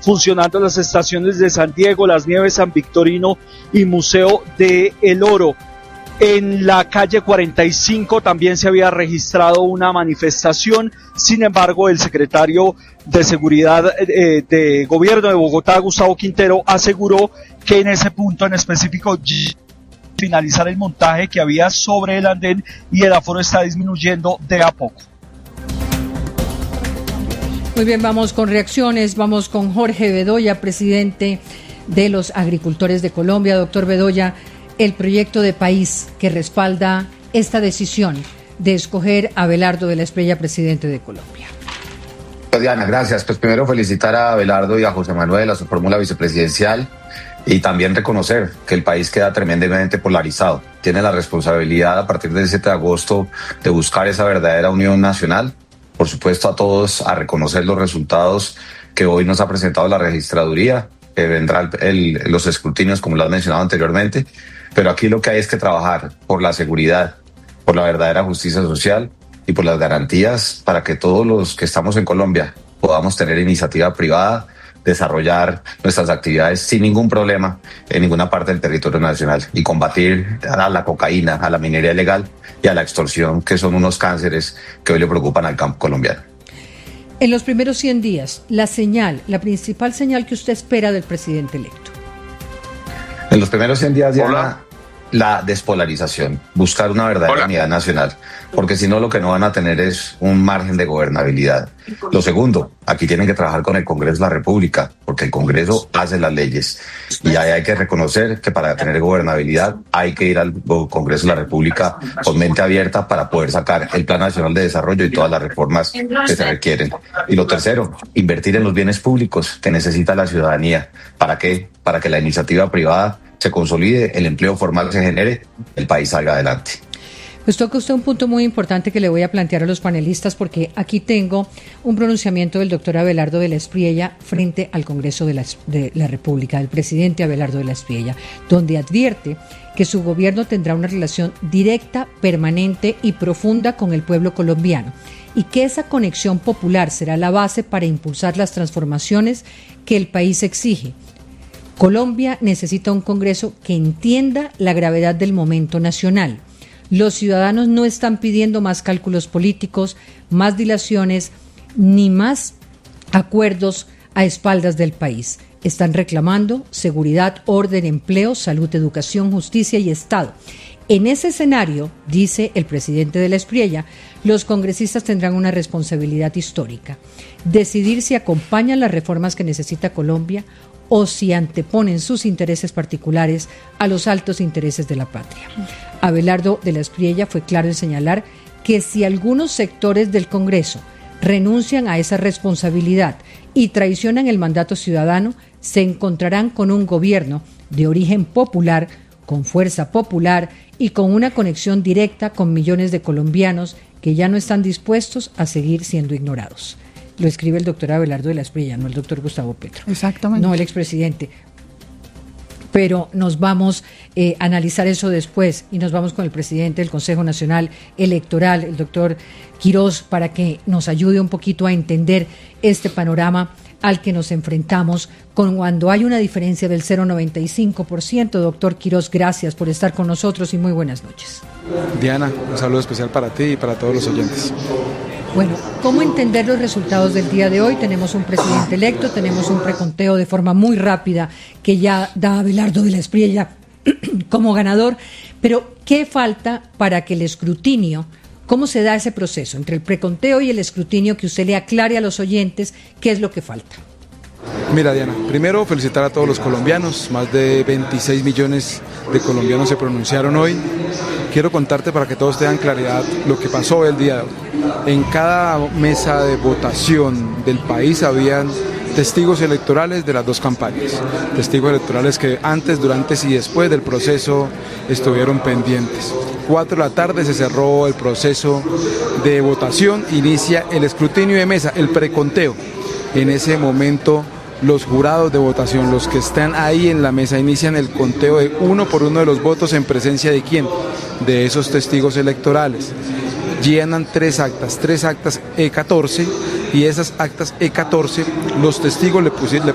funcionando las estaciones de San Diego, Las Nieves, San Victorino y Museo de El Oro. En la calle 45 también se había registrado una manifestación, sin embargo el secretario de Seguridad de Gobierno de Bogotá, Gustavo Quintero, aseguró que en ese punto en específico finalizar el montaje que había sobre el andén y el aforo está disminuyendo de a poco. Muy bien, vamos con reacciones, vamos con Jorge Bedoya, presidente de los agricultores de Colombia. Doctor Bedoya, el proyecto de país que respalda esta decisión de escoger a Abelardo de la Espriella, presidente de Colombia. Diana, gracias. Pues primero felicitar a Abelardo y a José Manuel, a su fórmula vicepresidencial, y también reconocer que el país queda tremendamente polarizado. Tiene la responsabilidad a partir del 7 de agosto de buscar esa verdadera unión nacional. Por supuesto, a todos a reconocer los resultados que hoy nos ha presentado la registraduría, que vendrán los escrutinios, como lo has mencionado anteriormente, pero aquí lo que hay es que trabajar por la seguridad, por la verdadera justicia social y por las garantías para que todos los que estamos en Colombia podamos tener iniciativa privada, desarrollar nuestras actividades sin ningún problema en ninguna parte del territorio nacional y combatir a la cocaína, a la minería ilegal y a la extorsión, que son unos cánceres que hoy le preocupan al campo colombiano. En los primeros 100 días, la principal señal que usted espera del presidente electo. En los primeros 100 días, Diana, la despolarización, buscar una verdadera unidad nacional, porque si no lo que no van a tener es un margen de gobernabilidad. Lo segundo, aquí tienen que trabajar con el Congreso de la República, porque el Congreso hace las leyes y ahí hay que reconocer que para tener gobernabilidad hay que ir al Congreso de la República con mente abierta para poder sacar el Plan Nacional de Desarrollo y todas las reformas que se requieren. Y lo tercero, invertir en los bienes públicos que necesita la ciudadanía. ¿Para qué? Para que la iniciativa privada se consolide, el empleo formal se genere, el país salga adelante. Pues toca usted un punto muy importante que le voy a plantear a los panelistas, porque aquí tengo un pronunciamiento del doctor Abelardo de la Espriella frente al Congreso de la República, del presidente Abelardo de la Espriella, donde advierte que su gobierno tendrá una relación directa, permanente y profunda con el pueblo colombiano, y que esa conexión popular será la base para impulsar las transformaciones que el país exige. Colombia necesita un Congreso que entienda la gravedad del momento nacional. Los ciudadanos no están pidiendo más cálculos políticos, más dilaciones, ni más acuerdos a espaldas del país. Están reclamando seguridad, orden, empleo, salud, educación, justicia y Estado. En ese escenario, dice el presidente de la Espriella, los congresistas tendrán una responsabilidad histórica: decidir si acompañan las reformas que necesita Colombia o si anteponen sus intereses particulares a los altos intereses de la patria. Abelardo de la Espriella fue claro en señalar que si algunos sectores del Congreso renuncian a esa responsabilidad y traicionan el mandato ciudadano, se encontrarán con un gobierno de origen popular, con fuerza popular y con una conexión directa con millones de colombianos que ya no están dispuestos a seguir siendo ignorados. Lo escribe el doctor Abelardo de la Espriella, no el doctor Gustavo Petro. Exactamente. No el expresidente. Pero nos vamos a analizar eso después y nos vamos con el presidente del Consejo Nacional Electoral, el doctor Quirós, para que nos ayude un poquito a entender este panorama al que nos enfrentamos cuando hay una diferencia del 0,95%. Doctor Quirós, gracias por estar con nosotros y muy buenas noches. Diana, un saludo especial para ti y para todos los oyentes. Bueno, ¿cómo entender los resultados del día de hoy? Tenemos un presidente electo, tenemos un preconteo de forma muy rápida que ya da a Abelardo de la Espriella como ganador, pero ¿qué falta para que el escrutinio, cómo se da ese proceso entre el preconteo y el escrutinio, que usted le aclare a los oyentes qué es lo que falta? Mira, Diana, primero felicitar a todos los colombianos, más de 26 millones de colombianos se pronunciaron hoy. Quiero contarte para que todos tengan claridad lo que pasó el día de hoy. En cada mesa de votación del país habían testigos electorales de las dos campañas, testigos electorales que antes, durante y después del proceso estuvieron pendientes. 4 de la tarde se cerró el proceso de votación, inicia el escrutinio de mesa, el preconteo. En ese momento los jurados de votación, los que están ahí en la mesa, inician el conteo de uno por uno de los votos en presencia de quién, de esos testigos electorales. Llenan tres actas E14, y esas actas E14 los testigos le